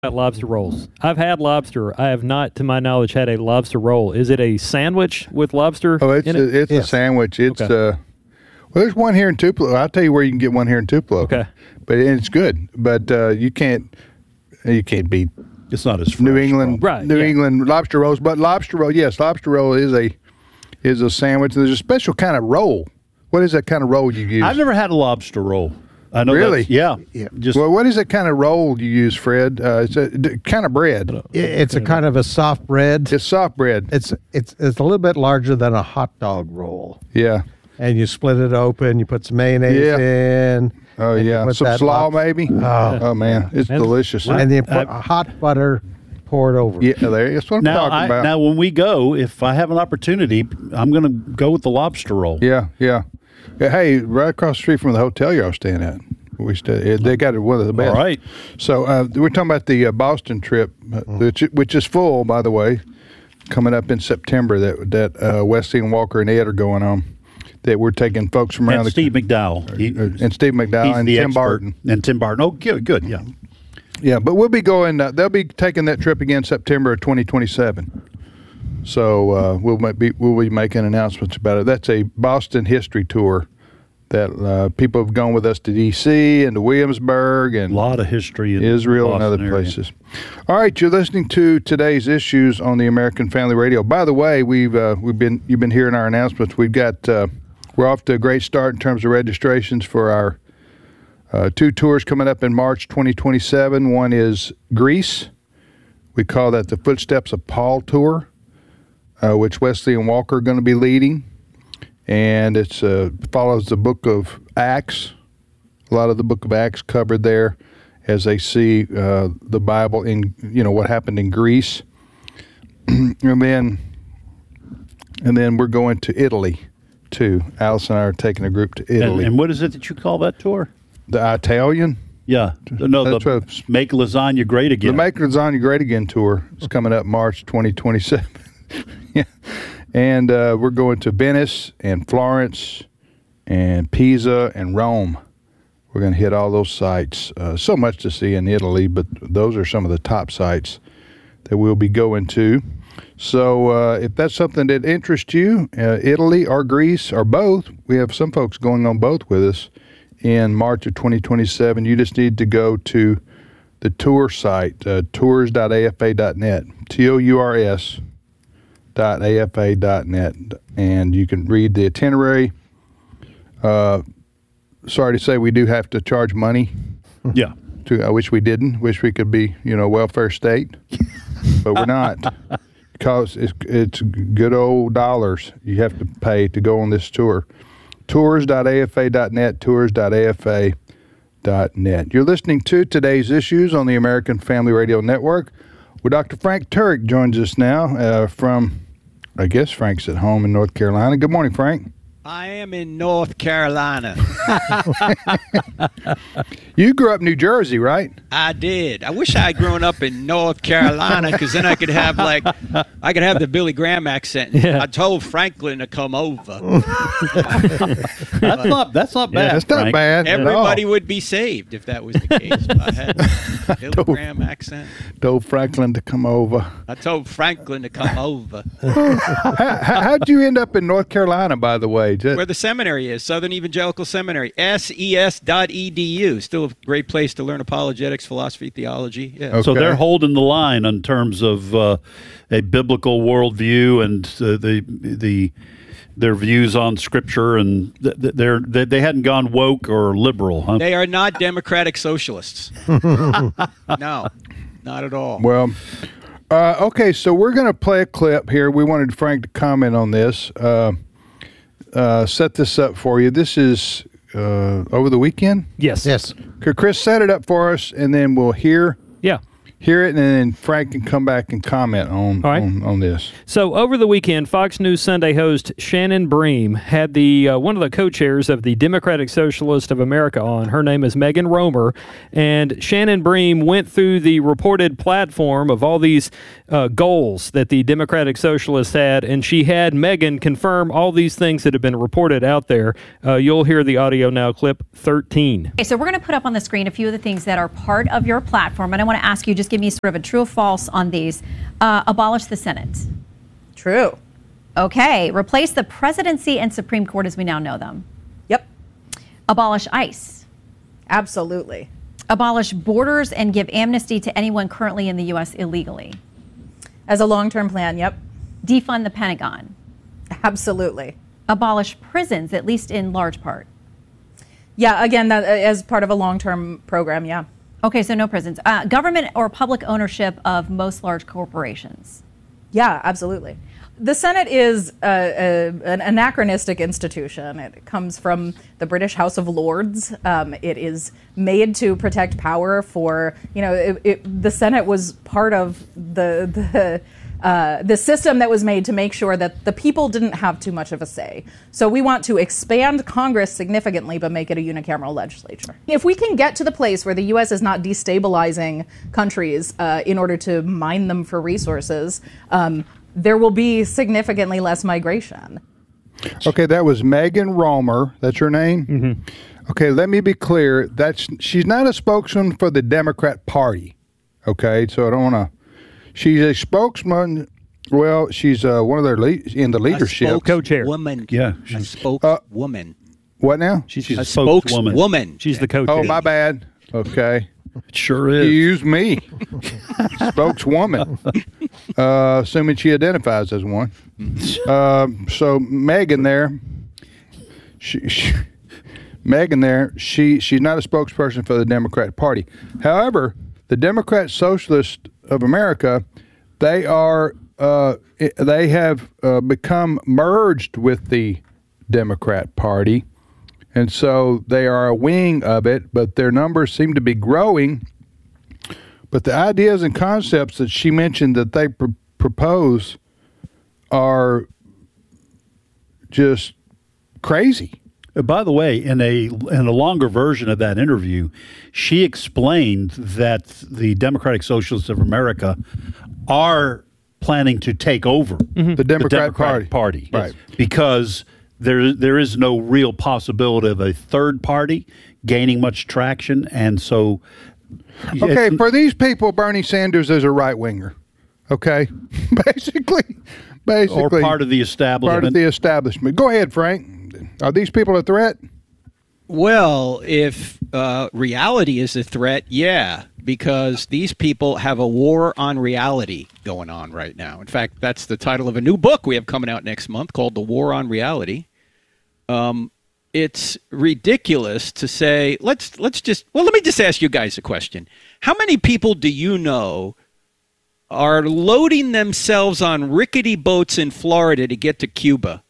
Lobster rolls. I've had lobster. I have not, to my knowledge, had a lobster roll. Is it a sandwich with lobster? Oh, it's in it? it's a sandwich. It's well, there's one here in Tupelo. I'll tell you where you can get one here in Tupelo. Okay, but it's good. But you can't beat. It's not as fresh, New England, right? New England lobster rolls. But lobster roll, yes, lobster roll is a sandwich. There's a special kind of roll. What is that kind of roll you use? I've never had a lobster roll. I know. Really? Yeah. Just well, what is that kind of roll you use, Fred? It's a kind of bread. It's a kind of a soft bread. It's soft bread. It's a little bit larger than a hot dog roll. Yeah. And you split it open. You put some mayonnaise in. Oh yeah, some slaw maybe. Oh man, it's delicious. And you put hot butter poured over. Yeah, that's what I'm talking about. Now, when we go, if I have an opportunity, I'm going to go with the lobster roll. Yeah. Hey, right across the street from the hotel y'all staying at, they got one of the best. All right. So we're talking about the Boston trip, which is full, by the way, coming up in September. That Wesley and Walker and Ed are going on. That we're taking folks from around and Steve McDowell. And Steve McDowell and Tim Barton. And Tim Barton. Oh, good, yeah. Yeah, but we'll be going, they'll be taking that trip again September of 2027. So we'll be making announcements about it. That's a Boston history tour that people have gone with us to D.C. and to Williamsburg and a lot of history in Israel Boston and other area. places. All right, you're listening to today's issues on the American Family Radio. By the way, you've been hearing our announcements. We've got we're off to a great start in terms of registrations for our two tours coming up in March 2027. One is Greece. We call that the Footsteps of Paul tour, which Wesley and Walker are going to be leading. And it follows the book of Acts. A lot of the book of Acts covered there as they see the Bible in, what happened in Greece. and then we're going to Italy, too. Alice and I are taking a group to Italy. And what is it that you call that tour? The Italian? Yeah. No, the Make Lasagna Great Again. The Make Lasagna Great Again tour is coming up March 2027. Yeah. And we're going to Venice and Florence and Pisa and Rome. We're going to hit all those sites. So much to see in Italy, but those are some of the top sites that we'll be going to. So if that's something that interests you, Italy or Greece or both, we have some folks going on both with us in March of 2027. You just need to go to the tour site, tours.afa.net, tours.afa.net, and you can read the itinerary. Sorry to say we do have to charge money. Yeah. I wish we didn't. Wish we could be, welfare state, but we're not. Because it's good old dollars you have to pay to go on this tour. Tours.afa.net, tours.afa.net. You're listening to today's issues on the American Family Radio Network, where Dr. Frank Turek joins us now from, I guess Frank's at home in North Carolina. Good morning, Frank. I am in North Carolina. You grew up in New Jersey, right? I did. I wish I had grown up in North Carolina, because then I could have the Billy Graham accent. Yeah. I told Franklin to come over. That's not bad. That's not Frank. bad. Everybody would be saved if that was the case. If I had a Billy Graham accent. Told Franklin to come over. I told Franklin to come over. How'd you end up in North Carolina, by the way? Where the seminary is, Southern Evangelical Seminary, ses.edu. Still a great place to learn apologetics, philosophy, theology. Yeah. Okay. So they're holding the line in terms of a biblical worldview and their views on Scripture, and they hadn't gone woke or liberal, huh? They are not democratic socialists. No, not at all. Well, okay, so we're going to play a clip here. We wanted Frank to comment on this. Set this up for you. This is over the weekend? Yes. Could Chris set it up for us, and then we'll hear it, and then Frank can come back and comment on this. So over the weekend, Fox News Sunday host Shannon Bream had the one of the co-chairs of the Democratic Socialist of America on. Her name is Megan Romer, and Shannon Bream went through the reported platform of all these goals that the Democratic Socialists had, and she had Megan confirm all these things that have been reported out there. You'll hear the audio now, clip 13. Okay, so we're going to put up on the screen a few of the things that are part of your platform, and I want to ask you just give me sort of a true or false on these. Abolish the Senate. True. Okay. Replace the presidency and Supreme Court as we now know them. Yep. Abolish ICE. Absolutely. Abolish borders and give amnesty to anyone currently in the U.S. illegally. As a long-term plan, yep. Defund the Pentagon. Absolutely. Abolish prisons, at least in large part. Yeah, again, that as part of a long-term program, yeah. Okay, so no prisons. Government or public ownership of most large corporations. Yeah, absolutely. The Senate is an anachronistic institution. It comes from the British House of Lords. It is made to protect power for, the Senate was part of the system that was made to make sure that the people didn't have too much of a say. So we want to expand Congress significantly, but make it a unicameral legislature. If we can get to the place where the U.S. is not destabilizing countries in order to mine them for resources, there will be significantly less migration. Okay, that was Megan Romer. That's her name? Mm-hmm. Okay, let me be clear. She's not a spokesman for the Democrat Party. Okay, so I don't want to... She's a spokesman. Well, she's one of their in the leadership. Co-chair. Woman. Yeah. A spokeswoman. What now? She's a spokeswoman. She's the co-chair. Oh, my bad. Okay. It sure is. You used me. Spokeswoman. Assuming she identifies as one. So Megan there, she's not a spokesperson for the Democratic Party. However, the Democrat Socialists of America, they have become merged with the Democrat Party. And so they are a wing of it, but their numbers seem to be growing. But the ideas and concepts that she mentioned that they propose are just crazy. By the way, in a longer version of that interview, she explained that the Democratic Socialists of America are planning to take over the Democratic Party. Right. Because there is no real possibility of a third party gaining much traction, and so... Okay, for these people, Bernie Sanders is a right-winger, okay? Basically. Or part of the establishment. Part of the establishment. Go ahead, Frank. Are these people a threat? Well, if reality is a threat, yeah, because these people have a war on reality going on right now. In fact, that's the title of a new book we have coming out next month called The War on Reality. It's ridiculous to say, let me just ask you guys a question. How many people do you know are loading themselves on rickety boats in Florida to get to Cuba?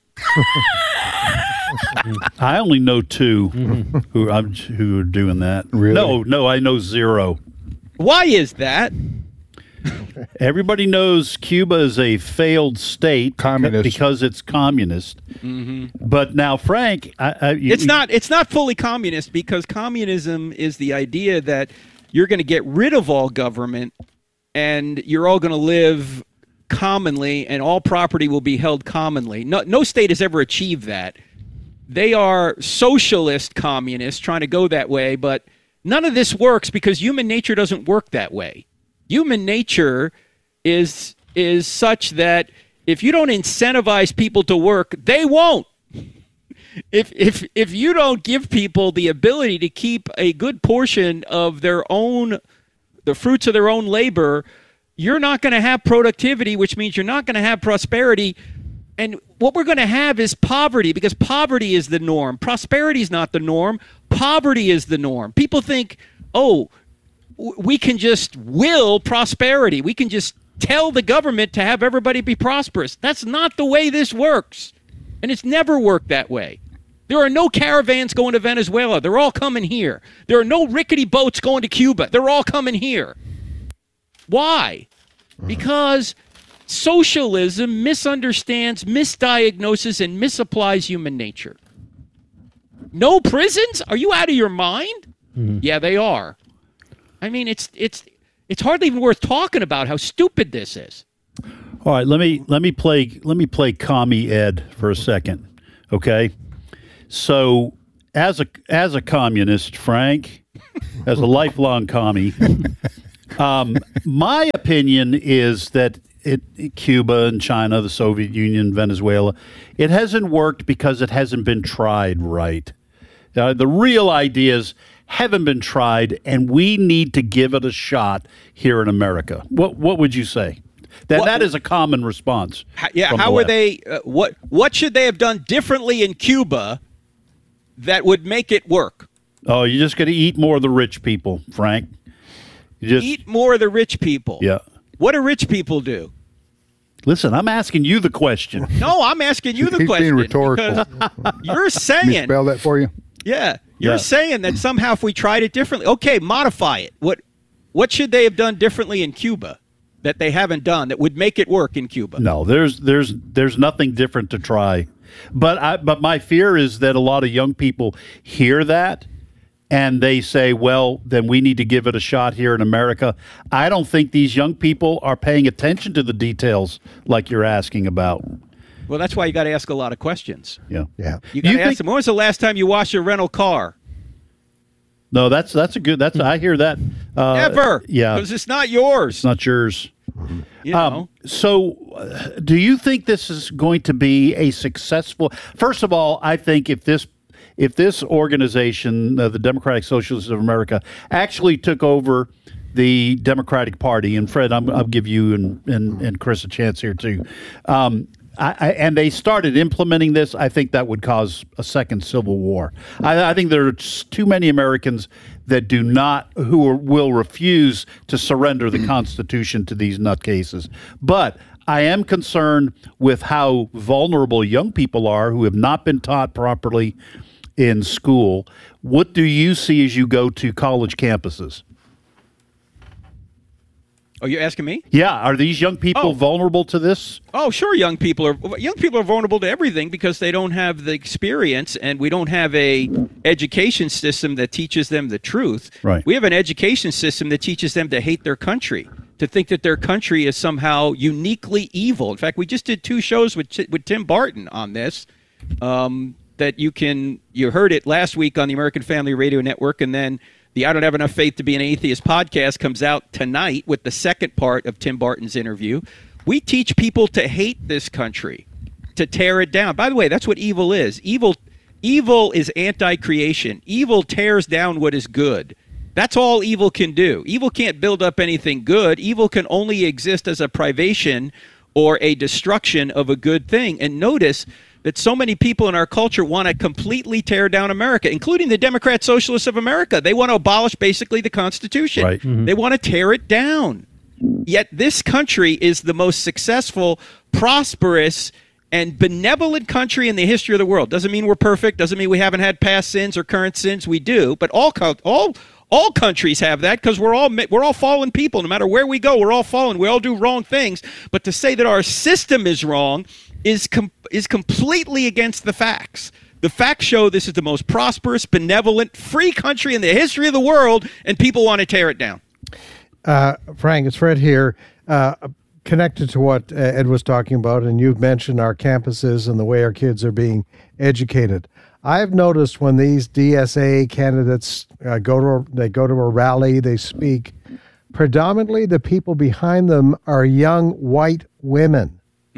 I only know two who are doing that. Really? No, I know zero. Why is that? Everybody knows Cuba is a failed state because it's communist. Mm-hmm. But now, Frank, it's not fully communist, because communism is the idea that you're going to get rid of all government and you're all going to live commonly and all property will be held commonly. No state has ever achieved that. They are socialist communists trying to go that way, but none of this works because human nature doesn't work that way. Human nature is such that if you don't incentivize people to work, they won't. If you don't give people the ability to keep a good portion of the fruits of their own labor, you're not going to have productivity, which means you're not going to have prosperity. And what we're going to have is poverty, because poverty is the norm. Prosperity is not the norm. Poverty is the norm. People think, we can just will prosperity. We can just tell the government to have everybody be prosperous. That's not the way this works. And it's never worked that way. There are no caravans going to Venezuela. They're all coming here. There are no rickety boats going to Cuba. They're all coming here. Why? Because socialism misunderstands, misdiagnoses, and misapplies human nature. No prisons? Are you out of your mind? Mm-hmm. Yeah, they are. I mean, it's hardly even worth talking about how stupid this is. All right, let me play Commie Ed for a second, okay? So, as a communist, Frank, as a lifelong commie, My opinion is that Cuba and China, the Soviet Union, Venezuela, it hasn't worked because it hasn't been tried right. The real ideas haven't been tried, and we need to give it a shot here in America. What would you say? That is a common response. How were they? What should they have done differently in Cuba that would make it work? Oh, you're just going to eat more of the rich people, Frank. Eat more of the rich people. Yeah. What do rich people do? Listen, I'm asking you the question. No, I'm asking you the He's question. being rhetorical. You're Let me saying. spell that for you. Yeah. You're saying that somehow if we tried it differently, okay, modify it. What should they have done differently in Cuba that they haven't done that would make it work in Cuba? No, there's nothing different to try. But my fear is that a lot of young people hear that and they say, well, then we need to give it a shot here in America. I don't think these young people are paying attention to the details like you're asking about. Well, that's why you got to ask a lot of questions. Yeah. You got to ask them, when was the last time you washed your rental car? No, that's a good. I hear that. Ever. Yeah. Because it's not yours. It's not yours. You know. So, do you think this is going to be a successful? First of all, I think if this organization, the Democratic Socialists of America, actually took over the Democratic Party, and Fred, I'll give you and Chris a chance here too. And they started implementing this, I think that would cause a second civil war. I think there are too many Americans that will refuse to surrender the Constitution to these nutcases. But I am concerned with how vulnerable young people are who have not been taught properly in school. What do you see as you go to college campuses? Oh, you're asking me? Yeah, are these young people vulnerable to this? Oh, sure. Young people are vulnerable to everything because they don't have the experience, and we don't have a education system that teaches them the truth. Right. We have an education system that teaches them to hate their country, to think that their country is somehow uniquely evil. In fact, we just did 2 shows with Tim Barton on this. That you heard it last week on the American Family Radio Network, and then the I Don't Have Enough Faith to Be an Atheist podcast comes out tonight with the second part of Tim Barton's interview. We teach people to hate this country, to tear it down. By the way, that's what evil is. Evil is anti-creation. Evil tears down what is good. That's all evil can do. Evil can't build up anything good. Evil can only exist as a privation or a destruction of a good thing. And notice that so many people in our culture want to completely tear down America, including the Democrat Socialists of America. They want to abolish basically the Constitution. Right. Mm-hmm. They want to tear it down. Yet this country is the most successful, prosperous, and benevolent country in the history of the world. Doesn't mean we're perfect. Doesn't mean we haven't had past sins or current sins. We do. But all countries have that because we're all fallen people. No matter where we go, we're all fallen. We all do wrong things. But to say that our system is wrong is completely against the facts. The facts show this is the most prosperous, benevolent, free country in the history of the world, and people want to tear it down. Frank, it's Fred here. Connected to what Ed was talking about, and you've mentioned our campuses and the way our kids are being educated. I've noticed when these DSA candidates go to a rally, they speak, predominantly the people behind them are young white women.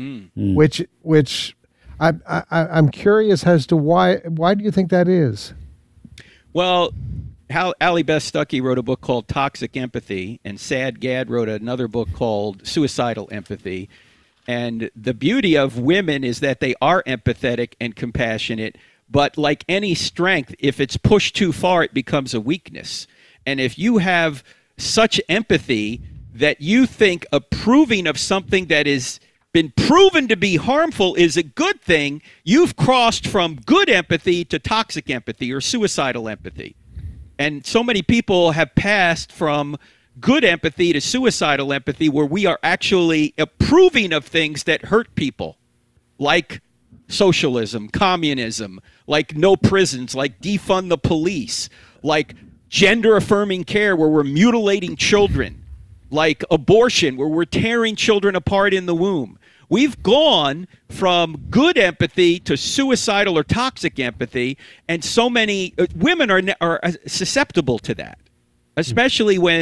Which I'm curious as to why do you think that is? Well, Allie Beth Stuckey wrote a book called Toxic Empathy, and Sad Gad wrote another book called Suicidal Empathy. And the beauty of women is that they are empathetic and compassionate, but like any strength, if it's pushed too far, it becomes a weakness. And if you have such empathy that you think approving of something that is been proven to be harmful is a good thing, you've crossed from good empathy to toxic empathy or suicidal empathy. And so many people have passed from good empathy to suicidal empathy where we are actually approving of things that hurt people, like socialism, communism, like no prisons, like defund the police, like gender-affirming care where we're mutilating children, like abortion where we're tearing children apart in the womb. We've gone from good empathy to suicidal or toxic empathy, and so many women are susceptible to that, especially when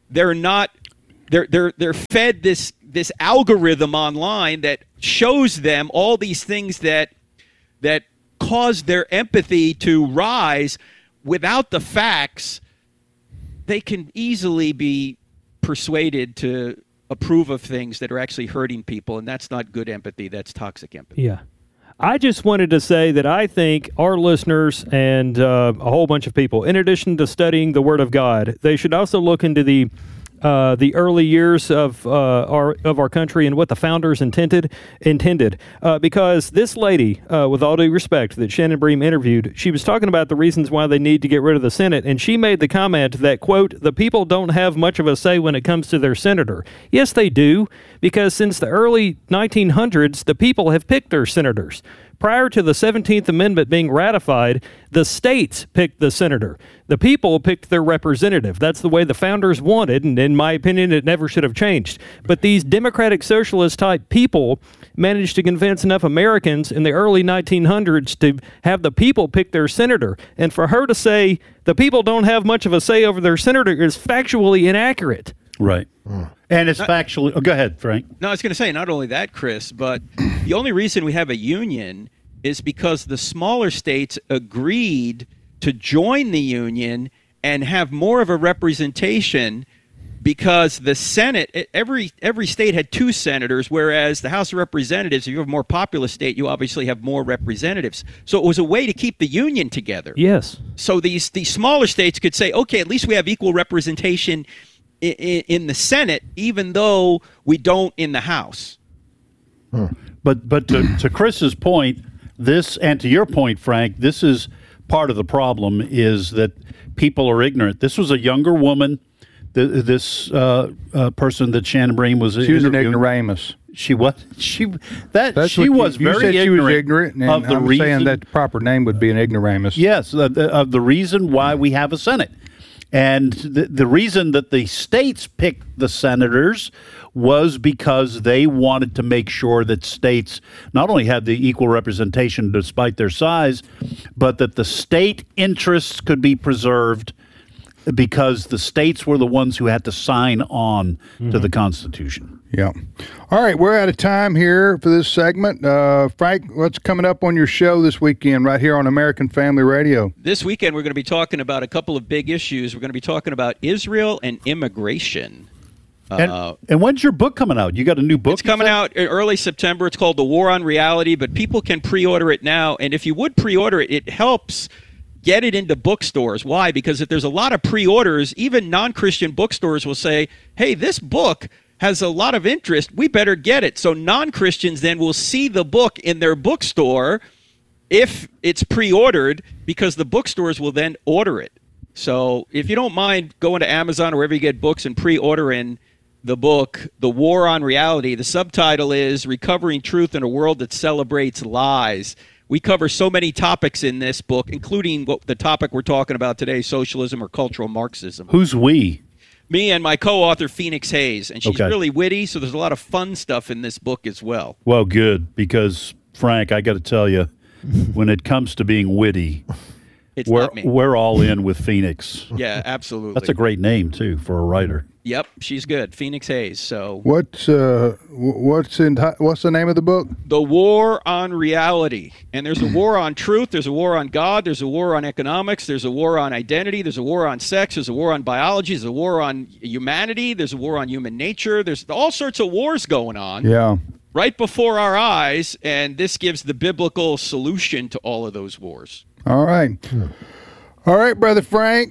they're not. They're fed this algorithm online that shows them all these things that cause their empathy to rise. Without the facts, they can easily be persuaded to approve of things that are actually hurting people, and that's not good empathy. That's toxic empathy. Yeah. I just wanted to say that I think our listeners and a whole bunch of people, in addition to studying the Word of God, they should also look into the early years of our country and what the founders intended. Because this lady, with all due respect, that Shannon Bream interviewed, she was talking about the reasons why they need to get rid of the Senate, and she made the comment that, quote, the people don't have much of a say when it comes to their senator. Yes, they do, because since the early 1900s, the people have picked their senators. Prior to the 17th Amendment being ratified, the states picked the senator. The people picked their representative. That's the way the founders wanted, and in my opinion, it never should have changed. But these democratic socialist type people managed to convince enough Americans in the early 1900s to have the people pick their senator. And for her to say the people don't have much of a say over their senator is factually inaccurate. Right. And it's factually... Oh, go ahead, Frank. No, I was going to say, not only that, Chris, but the only reason we have a union is because the smaller states agreed to join the union and have more of a representation, because the Senate, every state had 2 senators, whereas the House of Representatives, if you have a more populous state, you obviously have more representatives. So it was a way to keep the union together. Yes. So these smaller states could say, okay, at least we have equal representation in the Senate, even though we don't in the House. But to Chris's point, this, and to your point, Frank, this is part of the problem, is that people are ignorant. This was a younger woman, this person that Shannon Bream was She was an ignoramus. She was. She was very you said ignorant. She was ignorant, and of the I'm reason, saying that the proper name would be an ignoramus. Yes, of the reason why we have a Senate. And the reason that the states picked the senators was because they wanted to make sure that states not only had the equal representation despite their size, but that the state interests could be preserved, because the states were the ones who had to sign on to the Constitution. Yeah. All right, we're out of time here for this segment. Frank, what's coming up on your show this weekend right here on American Family Radio? This weekend, we're going to be talking about a couple of big issues. We're going to be talking about Israel and immigration. And when's your book coming out? You got a new book? It's coming out in early September. It's called The War on Reality, but people can pre-order it now. And if you would pre-order it, it helps get it into bookstores. Why? Because if there's a lot of pre-orders, even non-Christian bookstores will say, hey, this book has a lot of interest, we better get it. So non-Christians then will see the book in their bookstore if it's pre-ordered, because the bookstores will then order it. So if you don't mind going to Amazon or wherever you get books and pre-ordering the book, The War on Reality, the subtitle is Recovering Truth in a World That Celebrates Lies. We cover so many topics in this book, including the topic we're talking about today, socialism or cultural Marxism. Who's we? Me and my co-author, Phoenix Hayes. And she's really witty, so there's a lot of fun stuff in this book as well. Well, good, because, Frank, I got to tell you, when it comes to being witty, we're all in with Phoenix. Yeah, absolutely. That's a great name, too, for a writer. Yep, she's good. Phoenix Hayes. So what's the name of the book? The War on Reality. And there's a war on truth, there's a war on God, there's a war on economics, there's a war on identity, there's a war on sex, there's a war on biology, there's a war on humanity, there's a war on human nature. There's all sorts of wars going on. Yeah. Right before our eyes, and this gives the biblical solution to all of those wars. All right. All right, Brother Frank.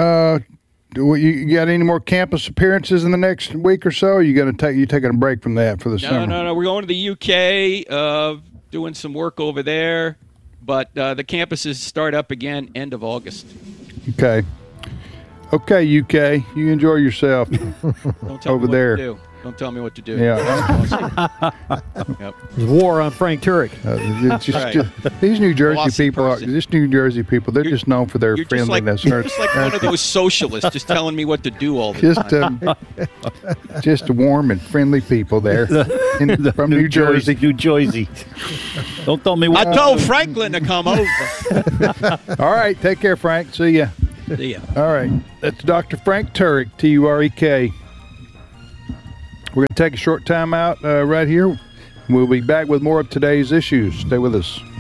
You got any more campus appearances in the next week or so? Or you taking a break from that for the summer? No. We're going to the UK, doing some work over there. But the campuses start up again end of August. Okay, UK. You enjoy yourself over there. Don't tell me what to do. Yeah. Yep. War on Frank Turek. These New Jersey people, they're just known for their friendliness. You're just like one of those socialists just telling me what to do all the time. Just warm and friendly people there from New Jersey. New Jersey. Don't tell me what. I told Franklin to come over. All right. Take care, Frank. See ya. See ya. All right. That's Dr. Frank Turek, Turek. We're going to take a short time out right here. We'll be back with more of today's issues. Stay with us.